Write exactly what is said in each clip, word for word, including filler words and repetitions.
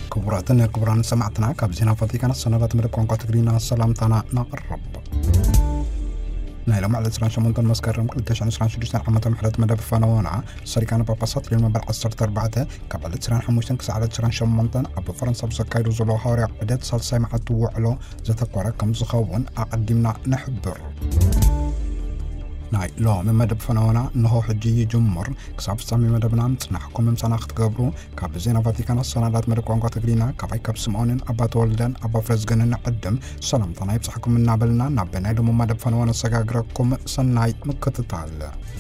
كبراتنا كبران سمعتنا كابزينا فاتيكان السنوات من القوانقة تقرينا السلام تانا نقرب نايلو معلد سران شمونتان مسكرم كلتاش عن سران شدوشتان عامة محلات مدى بفانوانا سريكان باباسات ليلما بالعصر تربعته كابلد سران حموشتان كسعادة سران شمونتان أبو فرنسا بسكايرو زلو هارع عدد سالساي معتو وعلو زاتا قوارا كم زخوون أقدمنا نحبر ناي لو من مدى بفانوانا نهو حجي جمر كساب سامي مدى بنام تنحكم ممسانا اختقابرو كابزينا فاتيكان السنوات من القوانقة تقرينا كاباي كاب سمونين أبا تولدان أبا فرزقنن عدم سلام تناي بصحكم من نابلنا نابنا دمو مدى بفانوانا سقاقركم سناي مكتتال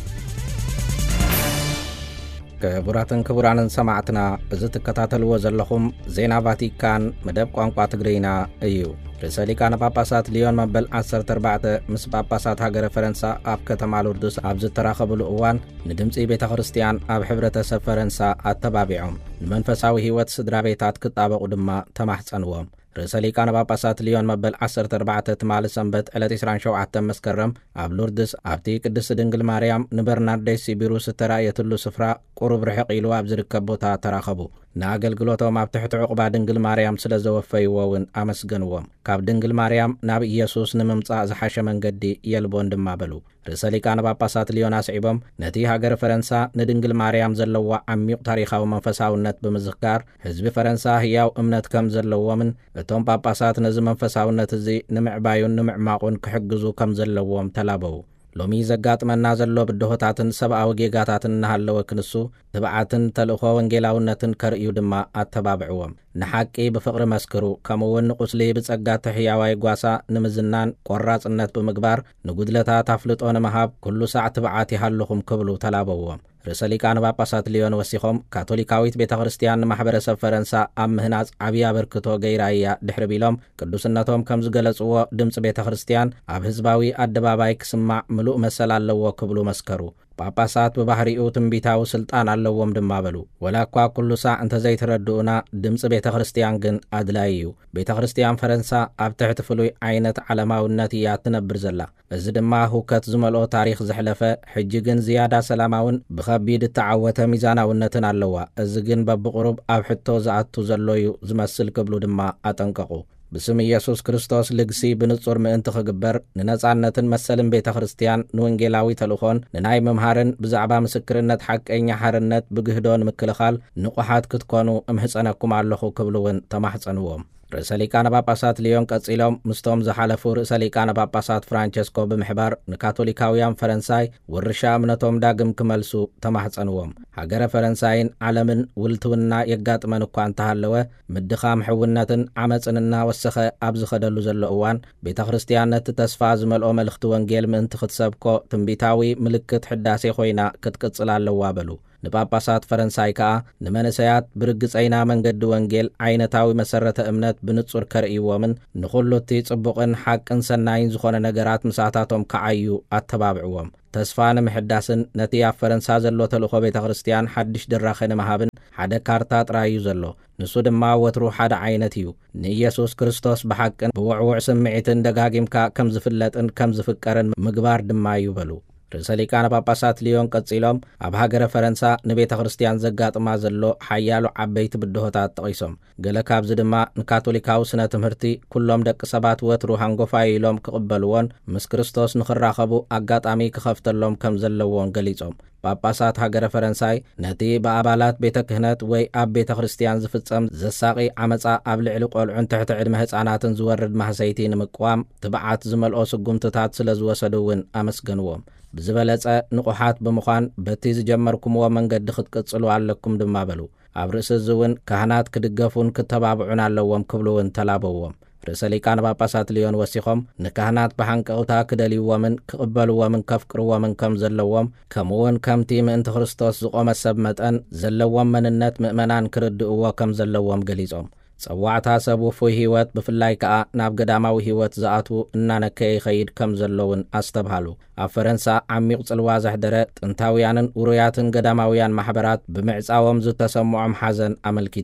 كبراتن كبرانن سمعتنا بزت كتاتلو زلخم زينا فاتيكان مدب قوانقة تقرينا ايو رسالي كان باباسات ليون مبل عصر تربعته مس باباسات هاجر فرنسا اب كتما لوردوس ابز تراخبوا الاوان ندمصي بيت خريستيان اب حبرتسب فرنسا اتبابعهم المنفساوي هيوت سدرا بيتات كطابقوا دما تماحصنوم رسالي كان باباسات ليون مبل عصر تربعته تمال سنبت على عشرين شوعة مسكرم اب لوردس ابتي قدس دنجل مريم نبرنارديس بيروس ترايتلو سفرا قرب رحق يلو اب زركبوتا تراخبوا ناغلغلوتو ما تحت عقبا دنجل مريم سلازوفيوون امسغنوم كاب دنجل مريم ناب يسوس نممصا زحاش منغدي يلبون دما بلو رسالي كان باباسات ليوناس عيبم نتي هاجر فرنسا ندنجل مريم زلوا عميق تاريخاو منفساونت بمذكار حزب فرنسا هياو امنت كم زلوا من اتوم باباسات نز منفساونت زي نمعبايون نمعماقون كحجزو كم زلوهم تلابو لومي زقات من نازلو بدهوتاتن سبعاو جيغاتاتن نهالو كنسو تبعاتن تلخو ونجيلاونتن كرئيو دما اتبابعوهم نحاكي بفقر مسكرو كمون قسلي بتسقات حياواي قواسا نمزنان قراص النت بمقبار نقودلتا تفلطون مهاب كل ساعة تبعاتي هاللخم كبلو تلابوهم رسالي كان باباسات ليون وسيخم كاثوليكاويت بيت خريستيان محبرسب فرنسا ام مهناز عبيا بركتو غيرايا دحر بيلوم قدوسناتهم كم زغلصو دمص بيت خريستيان اب حزباوي ادباباي كسمع ملؤ مسل الله كبلو مسكرو باباسات ببحريو تنبيتاو سلطان اللوم دما بلو ولا كوا كل ساعة انت زي تردونا دمص بيت خريستيان جن ادلايو بيت خريستيان فرنسا اب تحتفلوي عينت علماونتيا تنبر زلا እዚ ድማ ሁከት ዝመልኦ ታሪኽ ዘሕለፈ ሕጂ ግን ዝያዳ ሰላማውን ብኸቢድ ተዓወተ ሚዛናውነትን ኣለዋ እዚ ግን በብቁሩብ ኣብ ሕቶ ዝኣቱ ዘሎዩ ዝመስል ክብሉ ድማ አጠንቀቁ بسم ኢየሱስ ክርስቶስ ልግሲ ብንጹር ምእንቲ ክግበር ንነጻነትን መሰልን ቤተ ክርስቲያን ንወንጌላዊ ተልኾን ንናይ መምሃርን ብዛዕባ ምስክርነት ሓቀኛ ሓርነት ብግህዶን ምክልኻል ንቑሓት ክትኮኑ እምህጸነኩም ኣለኹ ክብሉውን ተማሕጸንዎም رسالي كان باباسات ليون قصيلوم مستوم زحالفو رسالي كان باباسات فرانچسكو بمحبار نكاثوليكاويان فرنساي ورشا امنتوم داغم كملسو تماحصنوم هاجر فرنساين عالمن ولتونا يغاطمن እኳ እንተሃለወ ምድኻም ሕውነትን ዓመጽንና ወሰኸ ኣብዝ ኸደሉ ዘሎ እዋን ቤተ ክርስቲያነት ተስፋ ዝመልኦ መልእኽቲ ወንጌል ምእንቲ ክትሰብኮ ትንቢታዊ ምልክት ሕዳሴ ኮይና ክትቅጽል ኣለዋ በሉ ንጳጳሳት ፈረንሳይ ካ ንመነሰያት ብርግጸይና መንገዲ ወንጌል ዓይነታዊ መሰረተ እምነት ብንጹር ከርእይዎምን ንኹሉቲ ጽቡቕን ሓቅን ሰናይን ዝኾነ ነገራት ምሳታቶም ከዓዩ ኣተባብዕዎም ተስፋን ምሕዳስን ነቲ ኣብ ፈረንሳ ዘሎ ተልእኾ ቤተ ክርስቲያን ሓድሽ ድራኸ ንመሃብን ሓደ ካርታ ጥራዩ ዘሎ ንሱ ድማ ወትሩ ሓደ ዓይነት እዩ ንኢየሱስ ክርስቶስ ብሓቅን ብውዕውዕ ስምዒትን ደጋጊምካ ከም ዝፍለጥን ከም ዝፍቀርን ምግባር ድማ እዩ በሉ رسالي كان باباسات ليون قصيلوم اب هاجر فرنسا نبيت خريستيان زغاطما زلو حيالو عبيت بدهوتات تقيسوم غلكاب زدما نكاثوليكاو سنه تمهرتي كلهم دق سبات وترو هانغوفايلوم كقبلون مس كريستوس نخراخبو اغاطامي كخفتلوم كم زلوون غليصوم باباسات هاجر فرنساي نتي بابالات بيت كهنت وي اب بيت خريستيان زفصم زساقي عمصا اب لعل قلعن تحت عدم هصاناتن زورد محسيتي نمقوام تبعات زملኦ سغمتታት ስለዝወሰዱውን አመስገንዎም بزبلت نقحات بمخان بتيز جمركم ومنقد خطقصلو عليكم دما بلو اب رئيس الزون كهنات كدغفون كتبابعون علوهم كبلون تلابوهم رسالي كان باباسات ليون وسيخم نكهنات بحنقوتا كدليومن كقبلومن كفقرومن كم زلوم كمون كمتي من خريستوس زقوم سبمتن زلوم مننت مؤمنان كردؤوا كم زلوم غليصوم صواعتا سبو فوي هيوت بفلاي كا ناب قداماو هيوت زاتو انانا كي خيد كم زلون استبهالو افرنسا عميق صلوازح درت انتاويانن وروياتن قداماويان محبرات بمعصاوم زو تسمعهم حزن عملكيتهم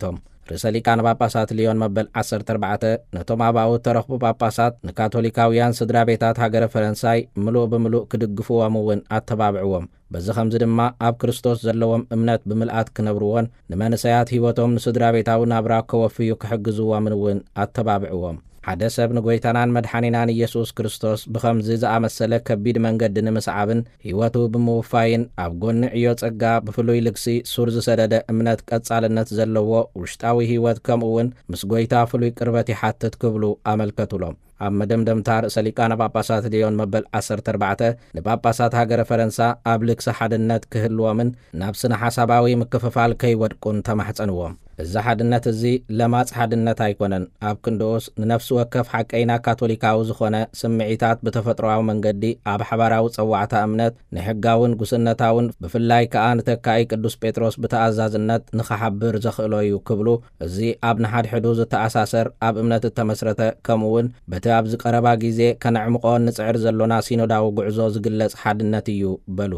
ርእሰ ሊቃነ ጳጳሳት ሊዮን መበል ዓሰርተ ኣርባዕተ ነቶም ኣብኡ ተረኽቡ ጳጳሳት ንካቶሊካውያን ስድራ ቤታት ሃገረ ፈረንሳይ ምሉእ ብምሉእ ክድግፍዎም እውን ኣተባብዕዎም። በዚ ከምዚ ድማ ኣብ ክርስቶስ ዘለዎም እምነት ብምልኣት ክነብርዎን ንመንሰያት ህይወቶም ንስድራ ቤታዊ ናብራ ከወፍዩ ክሕግዝዎምን እውን ኣተባብዕዎም። ሓደ ሰብ ንጎይታናን መድሓኒናን ኢየሱስ ክርስቶስ ብኸምዚ ዝኣመሰለ ከቢድ መንገዲ ንምስዓብን ህይወቱ ብምውፋይን ኣብ ጎኒ ዕዮ ጸጋ ብፍሉይ ልግሲ ሱር ዝሰደደ እምነት ቀጻልነት ዘለዎ ውሽጣዊ ህይወት ከምኡ እውን ምስ ጎይታ ፍሉይ ቅርበት ይሓትት ክብሉ ኣመልከቱሎም። ኣብ መደምደምታ ርእሰ ሊቃነ ጳጳሳት ሊዮን መበል ዓሰርተ ኣርባዕተ ንጳጳሳት ሃገረ ፈረንሳ ኣብ ልግሲ ሓድነት ክህልዎምን ናብ ስነ ሓሳባዊ ምክፍፋል ከይወድቁን ተማሕፀንዎም። እዚ ሓድነት እዚ ለማፅ ሓድነት ኣይኮነን። ኣብ ክንድኦስ ንነፍሲ ወከፍ ሓቀይና ካቶሊካዊ ዝኾነ ስምዒታት ብተፈጥሮዊ መንገዲ ኣብ ሓባራዊ ፀዋዕታ እምነት ንሕጋውን ጉስነታውን ብፍላይ ከዓ ንተካኢ ቅዱስ ጴጥሮስ ብተኣዛዝነት ንኸሓብር ዘኽእሎ እዩ ክብሉ እዚ ኣብ ንሓድሕዱ ዝተኣሳሰር ኣብ እምነት እተመስረተ ከምኡ እውን በቲ ኣብ ዝቀረባ ግዜ ከነዕምቆ ንፅዕር ዘሎና ሲኖዳዊ ጉዕዞ ዝግለጽ ሓድነት እዩ በሉ።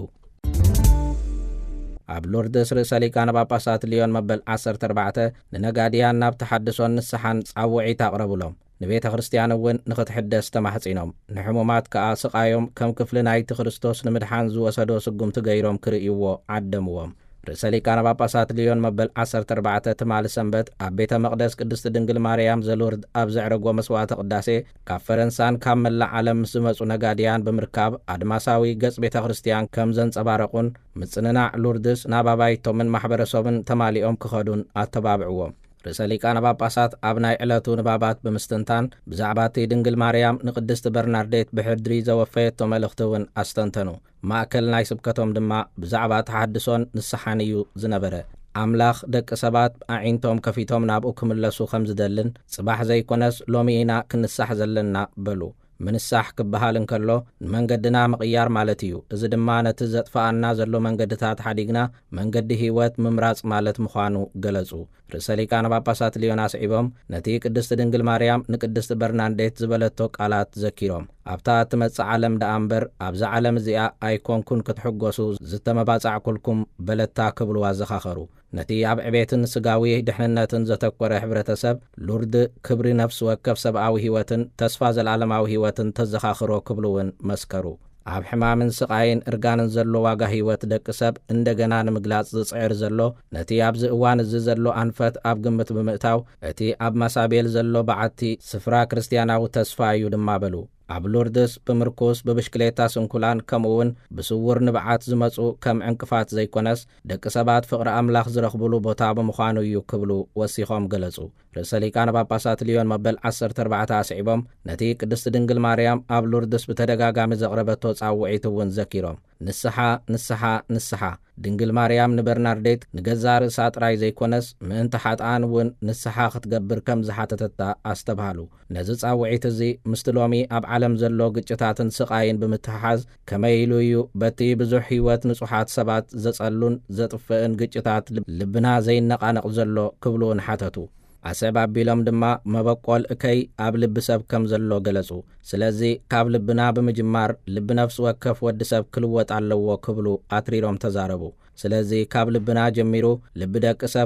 ኣብ ሎርድስ ርእሰ ሊቃነ ጳጳሳት ሊዮን መበል ዓሰርተ ኣርባዕተ ንነጋድያን ናብ ተሓድሶን ንስሓን ጻውዒት ኣቕረብሎም። ንቤተ ክርስቲያን እውን ንኽትሕደስ ተማሕፂኖም። ንሕሙማት ከዓ ስቃዮም ከም ክፍሊ ናይቲ ክርስቶስ ንምድሓን ዝወሰዶ ስጉምቲ ገይሮም ክርእይዎ ዓደምዎም። ርእሰ ሊቃነ ጳጳሳት ሊዮን መበል ዓሰርተ ኣርባዕተ ትማሊ ሰንበት ኣብ ቤተ መቕደስ ቅድስቲ ድንግል ማርያም ዘሎርድ ኣብ ዘዕረጎ መስዋዕተ ቅዳሴ ካብ ፈረንሳን ካብ መላእ ዓለም ምስ ዝመፁ ነጋድያን ብምርካብ ኣድማሳዊ ገጽ ቤተ ክርስቲያን ከም ዘንጸባረቑን ምጽንናዕ ሎርድስ ናብ ኣባይቶምን ማሕበረሰብን ተማሊኦም ክኸዱን ኣተባብዕዎም። ርእሰ ሊቃነ ጳጳሳት ኣብ ናይ ዕለቱ ንባባት ብምስትንታን ብዛዕባ እቲ ድንግል ማርያም ንቅድስቲ በርናርዴት ብሕድሪ ዘወፈየቶ መልእኽቲ እውን ኣስተንተኑ። ማእከል ናይ ስብከቶም ድማ ብዛዕባ ተሓድሶን ንስሓን እዩ ዝነበረ። ኣምላኽ ደቂ ሰባት ኣዒንቶም ከፊቶም ናብኡ ክምለሱ ከም ዝደልን ጽባሕ ዘይኮነስ ሎሚ ኢና ክንሳሕ ዘለና በሉ። ምንሳሕ ክበሃል እንከሎ ንመንገድና ምቕያር ማለት እዩ። እዚ ድማ ነቲ ዘጥፋኣና ዘሎ መንገድታት ሓዲግና መንገዲ ህይወት ምምራጽ ማለት ምዃኑ ገለጹ። ርእሰ ሊቃነ ጳጳሳት ሊዮን ኣስዒቦም ነቲ ቅድስቲ ድንግል ማርያም ንቅድስቲ በርናርዴት ዝበለቶ ቃላት ዘኪሮም ኣብታ እትመጽእ ዓለም ደኣ እምበር ኣብዛ ዓለም እዚኣ ኣይኮንኩን ክትሕጐሱ ዝተመባጻዕኩልኩም በለታ ክብሉ ኣዘኻኸሩ። ነቲ ኣብ ዕቤትን ስጋዊ ድሕንነትን ዘተኰረ ሕብረተሰብ ሉርድ ክብሪ ነፍሲ ወከፍ ሰብኣዊ ህይወትን ተስፋ ዘለዓለማዊ ህይወትን ተዘኻኽሮ ክብሉ እውን መስከሩ። ኣብ ሕማምን ስቃይን እርጋንን ዘሎ ዋጋ ህይወት ደቂ ሰብ እንደገና ንምግላጽ ዝጽዕር ዘሎ ነቲ ኣብዚ እዋን እዚ ዘሎ ኣንፈት ኣብ ግምት ብምእታው እቲ ኣብ ማሳቤል ዘሎ በዓቲ ስፍራ ክርስቲያናዊ ተስፋ እዩ ድማ በሉ። ኣብ ሎርድስ ብምርኮስ ብብሽክሌታ ስንኩላን ከምኡውን ብስውር ንብዓት ዝመፁ ከም ዕንቅፋት ዘይኮነስ ደቂ ሰባት ፍቕሪ ኣምላኽ ዝረኽብሉ ቦታ ብምዃኑ እዩ ክብሉ ወሲኾም ገለጹ። ርእሰ ሊቃነ ጳጳሳት ሊዮን መበል ዓሰርተ ኣርባዕተ ኣስዒቦም ነቲ ቅድስቲ ድንግል ማርያም ኣብ ሎርድስ ብተደጋጋሚ ዘቕረበቶ ጻውዒት እውን ዘኪሮም ንስሓ ንስሓ ንስሓ ድንግል ማርያም ንበርናርዴት ንገዛ ርእሳ ጥራይ ዘይኮነስ ምእንቲ ሓጥኣን እውን ንስሓ ክትገብር ከም ዝሓተተታ ኣስተብሃሉ። ነዚ ጻውዒት እዚ ምስቲ ሎሚ ኣብ ዓለም ዘሎ ግጭታትን ስቃይን ብምትሓዝ ከመይ ኢሉ እዩ በቲ ብዙሕ ህይወት ንጹሓት ሰባት ዘጸሉን ዘጥፍእን ግጭታት ልብና ዘይነቃነቕ ዘሎ ክብሉ ንሓተቱ። ኣሰብ ኣቢሎም ድማ መበቆል እከይ ኣብ ልቢ ሰብ ከም ዘሎ ገለጹ። ስለዚ ካብ ልብና ብምጅማር ልቢ ነፍሲ ወከፍ ወዲ ሰብ ክልወጥ ኣለዎ ክብሉ ኣትሪሮም ተዛረቡ። ስለዚ ካብ ልብና ጀሚሩ ልቢ ደቂ ሰብ